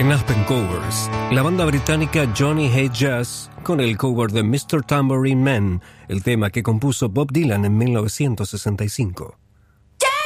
En Aspen Covers, la banda británica Johnny Hate Jazz con el cover de Mr. Tambourine Man, el tema que compuso Bob Dylan en 1965.